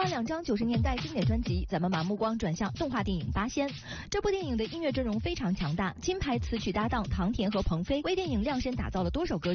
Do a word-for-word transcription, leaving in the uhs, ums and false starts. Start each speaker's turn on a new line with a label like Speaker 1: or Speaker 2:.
Speaker 1: 完两张九十年代经典专辑，咱们把目光转向动画电影《八仙》。这部电影的音乐阵容非常强大，金牌词曲搭档唐田和鹏飞为电影量身打造了多首歌曲。